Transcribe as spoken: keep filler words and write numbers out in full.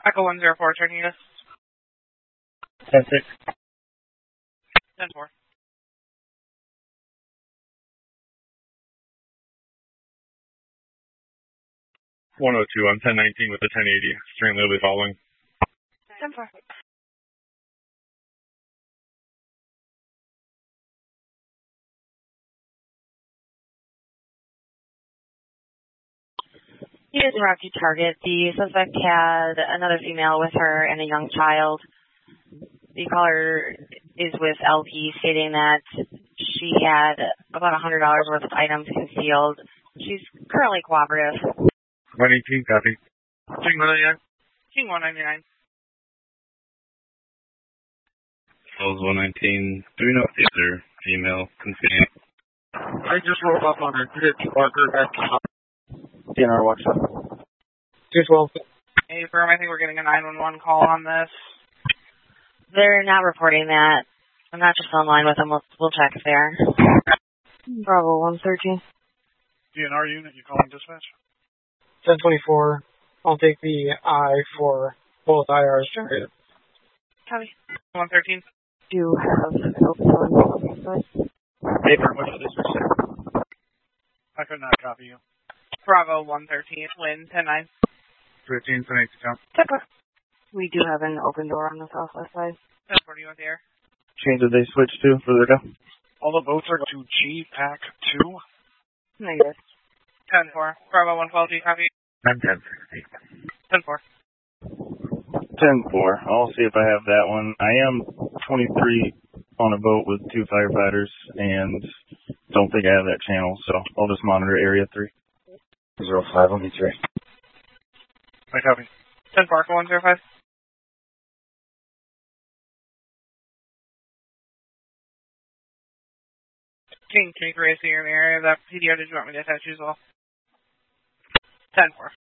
Echo one zero four, turning us. ten six. ten four. one oh two, I'm ten nineteen with the ten eighty. String Lily following. ten four. He is a Rocky target. The suspect had another female with her and a young child. The caller is with L P stating that she had about one hundred dollars worth of items concealed. She's currently cooperative. one eighteen, copy. King one ninety-nine. King one ninety-nine. Falls one nineteen. Do we know if these are female concealed? I just rolled up on her. Hit Parker back D N R watch. two twelve. Hey, firm, I think we're getting a nine one one call on this. They're not reporting that. I'm not just online with them. We'll, we'll check if they are. Bravo one thirteen. D N R unit, you calling dispatch? ten twenty-four. I'll take the I for both I Rs generated. Copy. one thirteen. Do have an open door on the side. Paper, what's the dispatch? I could not copy you. Bravo one thirteen, Win ten nine. fifteen, ten eight, count. ten four. We do have an open door on the southwest side. ten four, you want the air? Change did they switch to for the go? All the boats are to G PAC two. Negative. ten four. Bravo one twelve, do you copy? I'm ten sixty. ten four. ten four. I'll see if I have that one. I am twenty-three on a boat with two firefighters and don't think I have that channel, so I'll just monitor area three. zero five, let me three. I copy. ten four, one zero five. King, King three, I see you're in the area of that P D O. Did you want me to attach you as well? ten four.